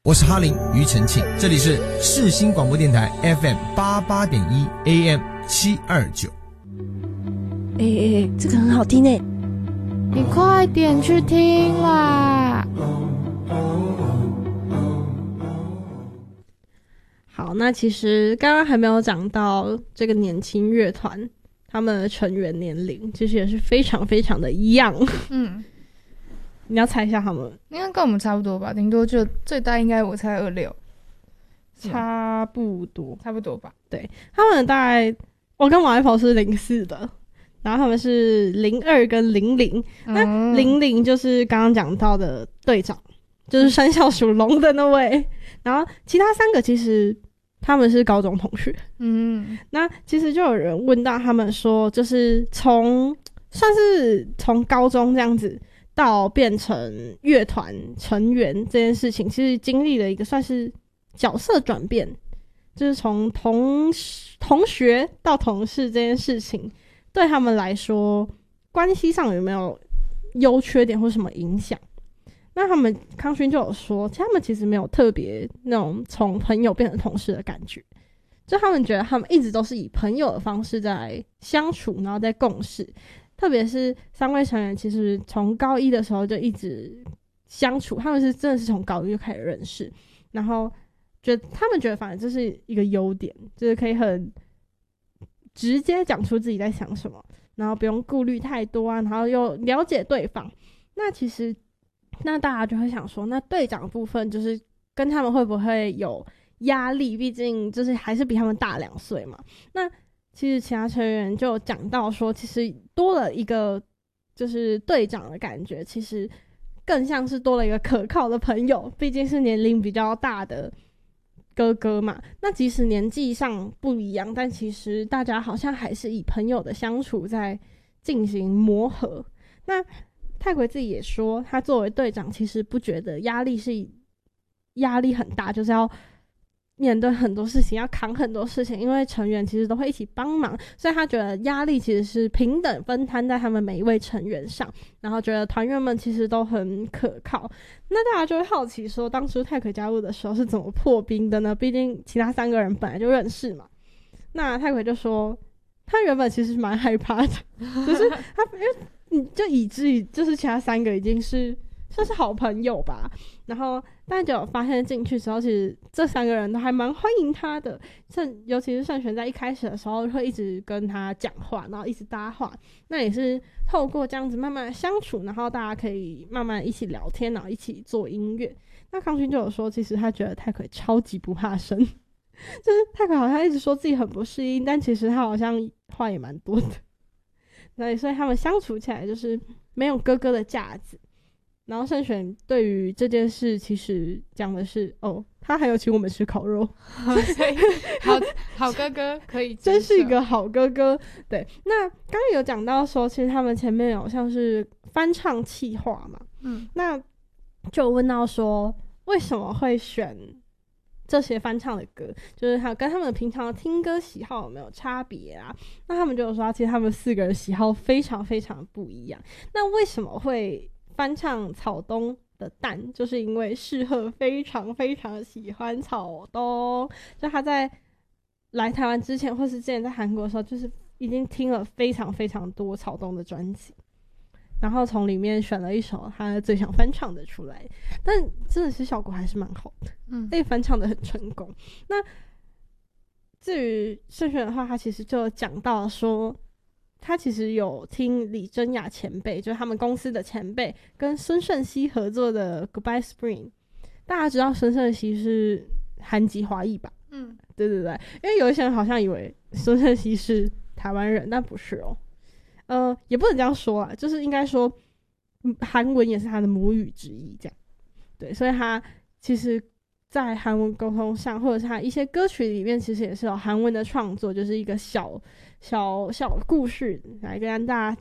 我是哈林庾澄庆，这里是世新广播电台 FM 88.1 AM 729。 这个很好听诶， 你快点去听啦！ 好，那其实刚刚还没有讲到这个年轻乐团，他们的成员年龄其实也是非常非常的young。你要猜一下他们？ 应该跟我们差不多吧，顶多就最大应该我猜26， 差不多吧。 对，他们大概我跟王爱鹏是04的，然后他们是02跟00。那00就是刚刚讲到的队长，就是生肖属龙的那位。然后其他3个其实他们是高中同学。那其实就有人问到他们说，就是算是从高中这样子到变成乐团成员这件事情，其实经历了一个算是角色转变，就是从同学到同事这件事情，对他们来说关系上有没有优缺点或什么影响？那他们康勋就有说，他们其实没有特别那种从朋友变成同事的感觉，就他们觉得他们一直都是以朋友的方式在相处，然后在共事。特别是3位成员其实从高一的时候就一直相处，他们是真的是从高一就开始认识，然后他们觉得反正这是一个优点，就是可以很直接讲出自己在想什么，然后不用顾虑太多啊，然后又了解对方。那其实那大家就会想说，那队长部分就是跟他们会不会有压力，毕竟就是还是比他们大2岁嘛。那其实其他成员就讲到说，其实多了一个就是队长的感觉，其实更像是多了一个可靠的朋友，毕竟是年龄比较大的哥哥嘛。那即使年纪上不一样，但其实大家好像还是以朋友的相处在进行磨合。那泰奎自己也说，他作为队长其实不觉得压力很大，就是要面对很多事情，要扛很多事情，因为成员其实都会一起帮忙，所以他觉得压力其实是平等分摊在他们每一位成员上，然后觉得团员们其实都很可靠。那大家就会好奇说，当初泰奎加入的时候是怎么破冰的呢？毕竟其他3个人本来就认识嘛。那泰奎就说，他原本其实蛮害怕的，就是他因为你就以至于就是其他3个已经是算是好朋友吧，然后但就有发现进去之后，其实这3个人都还蛮欢迎他的，尤其是盛璇在一开始的时候会一直跟他讲话，然后一直搭话，那也是透过这样子慢慢的相处，然后大家可以慢慢一起聊天，然后一起做音乐。那康勋就有说，其实他觉得泰奎超级不怕生，就是泰奎好像一直说自己很不适应，但其实他好像话也蛮多的，所以他们相处起来就是没有哥哥的架子。然后盛璇对于这件事其实讲的是，他还有请我们吃烤肉， 所以好哥哥可以， 真是一个好哥哥。对，那刚刚有讲到说，其实他们前面有像是翻唱企划嘛，那就问到说为什么会选这些翻唱的歌，就是还有跟他们平常的听歌喜好有没有差别啊？那他们就有说，其实他们4个人喜好非常非常不一样。那为什么会翻唱草东的蛋，就是因为世赫非常非常喜欢草东，就他在来台湾之前或是之前在韩国的时候，就是已经听了非常非常多草东的专辑，然后从里面选了一首他最想翻唱的出来，但真的是效果还是蛮好的，被翻唱的很成功。那至于盛璇的话，他其实就讲到说，他其实有听李贞雅前辈，就是他们公司的前辈跟孙盛熙合作的 Goodbye Spring。 大家知道孙盛熙是韩籍华裔吧？对对对，因为有一些人好像以为孙盛熙是台湾人，但不是哦。也不能这样说啊，就是应该说韩文也是他的母语之一，这样。对，所以他其实在韩文沟通上，或者是他一些歌曲里面，其实也是有韩文的创作，就是一个小故事来跟大家